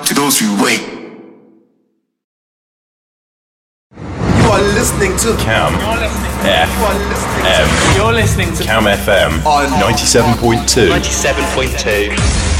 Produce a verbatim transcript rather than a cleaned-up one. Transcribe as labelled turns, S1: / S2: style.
S1: To those who wait. You are listening to
S2: Cam F M.
S3: You're listening to
S2: Cam F M
S1: on
S2: ninety-seven point two.
S3: ninety-seven point two.